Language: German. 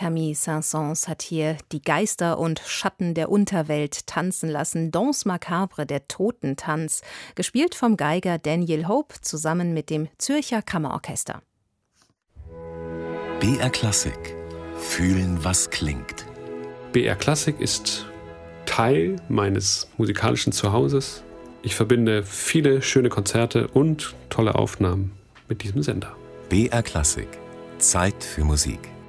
Camille Saint-Saëns hat hier die Geister und Schatten der Unterwelt tanzen lassen. Danse macabre, der Totentanz, gespielt vom Geiger Daniel Hope zusammen mit dem Zürcher Kammerorchester. BR Klassik. Fühlen, was klingt. BR Klassik ist Teil meines musikalischen Zuhauses. Ich verbinde viele schöne Konzerte und tolle Aufnahmen mit diesem Sender. BR Klassik. Zeit für Musik.